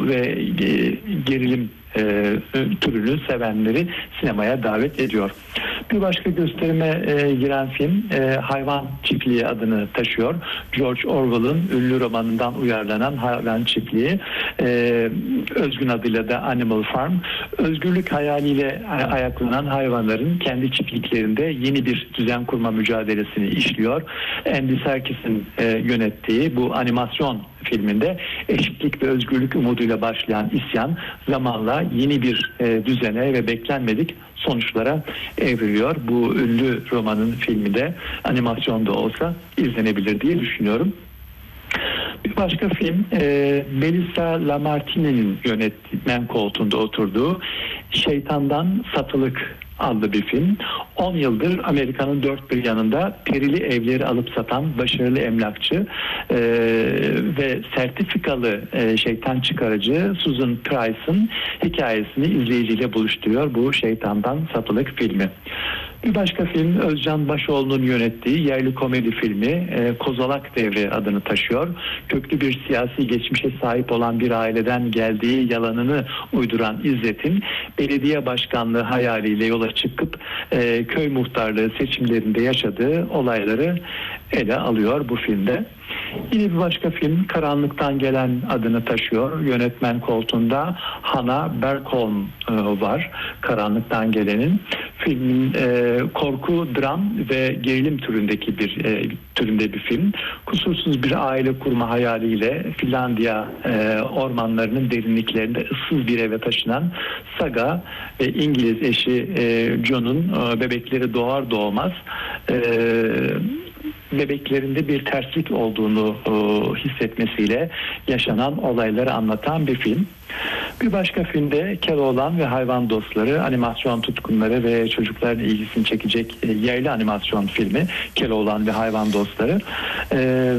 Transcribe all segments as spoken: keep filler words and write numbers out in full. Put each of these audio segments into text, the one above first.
ve gerilim e, türünü sevenleri sinemaya davet ediyor. Bir başka gösterime e, giren film e, Hayvan Çiftliği adını taşıyor. George Orwell'ın ünlü romanından uyarlanan Hayvan Çiftliği, e, özgün adıyla da Animal Farm. Özgürlük hayaliyle ayaklanan hayvanların kendi çiftliklerinde yeni bir düzen kurma mücadelesini işliyor. Andy Serkis'in e, yönettiği bu animasyon filminde eşitlik ve özgürlük umuduyla başlayan isyan zamanla yeni bir e, düzene ve beklenmedik sonuçlara evriliyor. Bu ünlü romanın filmi de animasyonda olsa izlenebilir diye düşünüyorum. Bir başka film e, Melissa Lamartine'nin yönetmen koltuğunda oturduğu Şeytandan Satılık adlı bir film. on yıldır Amerika'nın dört bir yanında perili evleri alıp satan başarılı emlakçı e, ve sertifikalı e, şeytan çıkarıcı Susan Price'ın hikayesini izleyiciyle buluşturuyor bu Şeytandan Satılık filmi. Bir başka film Özcan Başoğlu'nun yönettiği yerli komedi filmi e, Kozalak Devri adını taşıyor. Köklü bir siyasi geçmişe sahip olan bir aileden geldiği yalanını uyduran İzzet'in belediye başkanlığı hayaliyle yola çıkıp e, köy muhtarlığı seçimlerinde yaşadığı olayları ele alıyor bu filmde. Yine bir başka film Karanlıktan Gelen adını taşıyor. Yönetmen koltuğunda Hannah Bergholm e, var. Karanlıktan Gelen'in. Filmin e, korku, dram ve gerilim türündeki bir e, türünde bir film. Kusursuz bir aile kurma hayaliyle Finlandiya e, ormanlarının derinliklerinde ıssız bir eve taşınan Saga ve İngiliz eşi e, John'un e, bebekleri doğar doğmaz e, bebeklerinde bir terslik olduğunu e, hissetmesiyle yaşanan olayları anlatan bir film. Bir başka filmde Keloğlan ve Hayvan Dostları, animasyon tutkunları ve çocukların ilgisini çekecek e, yerli animasyon filmi Keloğlan ve Hayvan Dostları. E,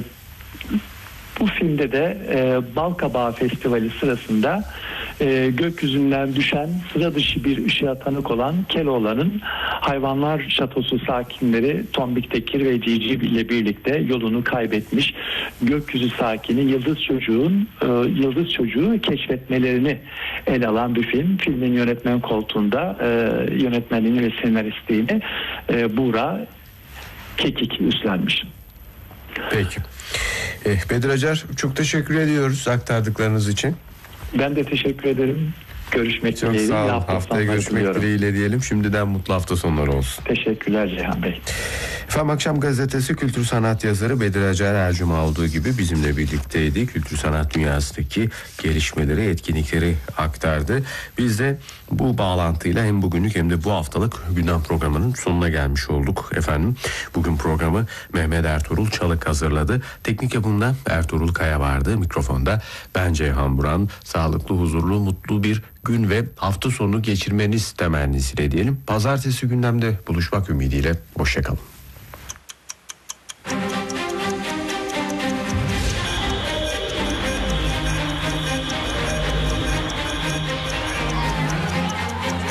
bu filmde de e, Balkabağı Festivali sırasında e, gökyüzünden düşen sıra dışı bir ışığa tanık olan Keloğlan'ın hayvanlar şatosu sakinleri Tombik Tekir ve Civciv ile birlikte yolunu kaybetmiş gökyüzü sakini Yıldız Çocuğun e, Yıldız Çocuğu keşfetmelerini ele alan bir film. Filmin yönetmen koltuğunda e, yönetmenliğini ve senaristliğini e, Buğra Kekik üstlenmiş. Peki. Eh, Bedir Acar, çok teşekkür ediyoruz aktardıklarınız için. Ben de teşekkür ederim. Görüşmek çok dileğiyle. Çok sağ olun. Hafta Haftaya görüşmek diliyorum. dileğiyle diyelim. Şimdiden mutlu hafta sonları olsun. Teşekkürler Cihan Bey. Efendim, Akşam Gazetesi kültür sanat yazarı Bedir Acar her cuma olduğu gibi bizimle birlikteydi. Kültür sanat dünyasındaki gelişmeleri, etkinlikleri aktardı. Biz de bu bağlantıyla hem bugünlük hem de bu haftalık gündem programının sonuna gelmiş olduk efendim. Bugün programı Mehmet Ertuğrul Çalık hazırladı. Teknik yapımda Ertuğrul Kaya vardı. Mikrofonda ben Ceyhan Buran. Sağlıklı, huzurlu, mutlu bir gün ve hafta sonu geçirmeniz temennisiyle diyelim. Pazartesi gündemde buluşmak ümidiyle. Hoşçakalın.